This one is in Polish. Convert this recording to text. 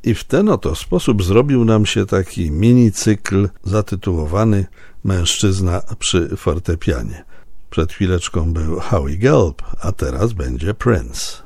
I w ten oto sposób zrobił nam się taki minicykl zatytułowany Mężczyzna przy fortepianie. Przed chwileczką był Howie Gelb, a teraz będzie Prince.